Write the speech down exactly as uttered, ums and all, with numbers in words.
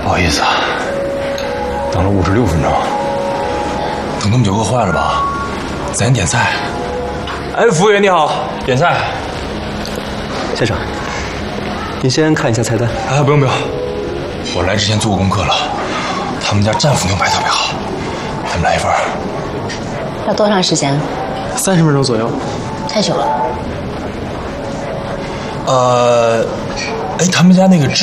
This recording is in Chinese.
不好意思啊，等了五十六分钟， 等那么久饿坏了吧？咱点菜。 哎，服务员你好，点菜。 先生，您先看一下菜单。 啊，不用不用，我来之前做过功课了，他们家战斧牛排特别好，咱们来一份。 要多长时间？ 三十分钟左右。 太久了。 呃，哎，他们家那个芝